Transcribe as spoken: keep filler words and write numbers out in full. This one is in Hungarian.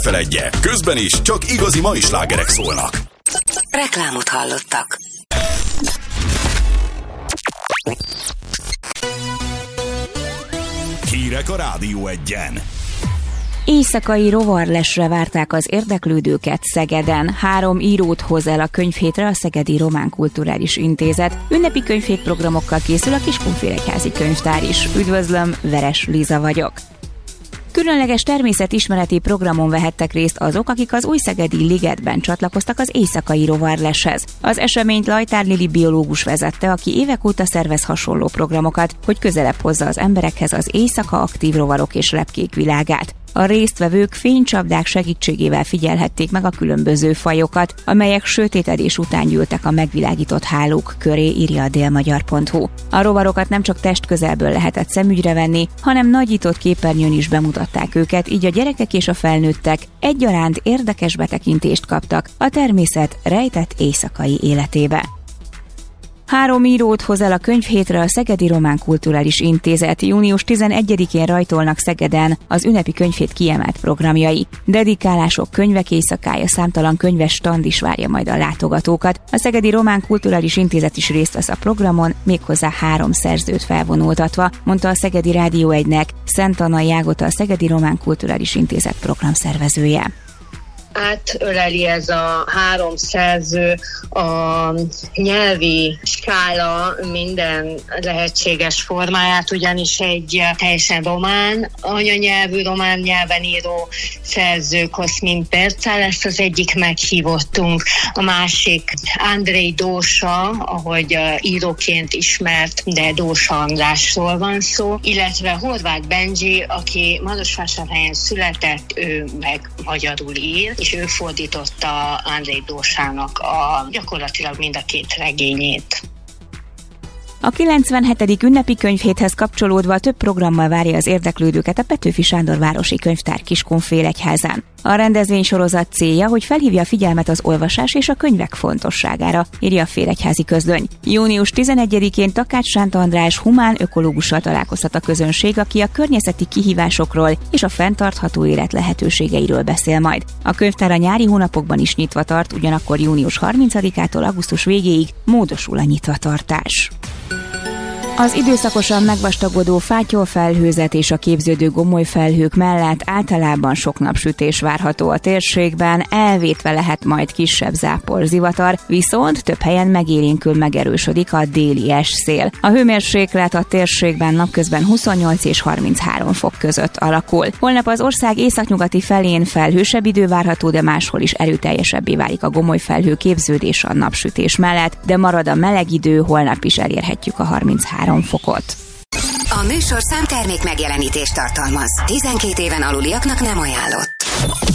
Feledje, közben is csak igazi mai slágerek szólnak. Reklámot hallottak. Hírek a Rádió Egyen. Éjszakai rovarlesre várták az érdeklődőket Szegeden. Három írót hoz el a könyvhétre a Szegedi Román Kulturális Intézet. Ünnepi könyvhét programokkal készül a Kiskunfélegyházi Könyvtár is. Üdvözlöm, Veres Liza vagyok. Különleges természetismereti programon vehettek részt azok, akik az Újszegedi Ligetben csatlakoztak az éjszakai rovarleshez. Az eseményt Lajtár Lili biológus vezette, aki évek óta szervez hasonló programokat, hogy közelebb hozza az emberekhez az éjszaka aktív rovarok és lepkék világát. A résztvevők fénycsapdák segítségével figyelhették meg a különböző fajokat, amelyek sötétedés után gyűltek a megvilágított hálók köré, írja a délmagyar pont hu. A rovarokat nem csak testközelből lehetett szemügyre venni, hanem nagyított képernyőn is bemutatták őket, így a gyerekek és a felnőttek egyaránt érdekes betekintést kaptak a természet rejtett éjszakai életébe. Három írót hoz el a könyvhétre a Szegedi Román Kulturális Intézet. június tizenegyedikén rajtolnak Szegeden az ünnepi könyvhét kiemelt programjai. Dedikálások, könyvek éjszakája, számtalan könyves stand is várja majd a látogatókat. A Szegedi Román Kulturális Intézet is részt vesz a programon, méghozzá három szerzőt felvonultatva, mondta a Szegedi Rádió egynek Szent Anna Ágota, a Szegedi Román Kulturális Intézet programszervezője. Átöleli ez a három szerző a nyelvi skála minden lehetséges formáját, ugyanis egy teljesen román, anyanyelvű, román nyelven író szerző Koszmin Percál lesz az egyik meghívottunk, a másik Andrei Dósa, ahogy íróként ismert, de Dósa Andrásról van szó, illetve Horváth Benji, aki Marosvásárhelyen született, ő meg magyarul ír, és ő fordította Andrei Dósának a, gyakorlatilag mind a két regényét. A kilencvenhetedik ünnepi könyvhéthez kapcsolódva több programmal várja az érdeklődőket a Petőfi Sándor Városi Könyvtár Kiskunfélegyházán. A rendezvénysorozat célja, hogy felhívja a figyelmet az olvasás és a könyvek fontosságára, írja a Félegyházi Közlöny. június tizenegyedikén Takács Sánta András humán ökológussal találkozhat a közönség, aki a környezeti kihívásokról és a fenntartható élet lehetőségeiről beszél majd. A könyvtár a nyári hónapokban is nyitva tart, ugyanakkor június harmincadikától augusztus végéig módosul a nyitvatartás. Az időszakosan megvastagodó fátyolfelhőzet és a képződő gomolyfelhők mellett általában sok napsütés várható a térségben, elvétve lehet majd kisebb záporzivatar, viszont több helyen megélénkül megerősödik a déli esszél. A hőmérséklet a térségben napközben huszonnyolc és harminchárom fok között alakul. Holnap az ország északnyugati felén felhősebb idő várható, de máshol is erőteljesebbé válik a gomolyfelhő képződés a napsütés mellett, de marad a meleg idő, holnap is elérhetjük a harminchárom fokot. A műsorszám termék megjelenítést tartalmaz. tizenkét éven aluliaknak nem ajánlott.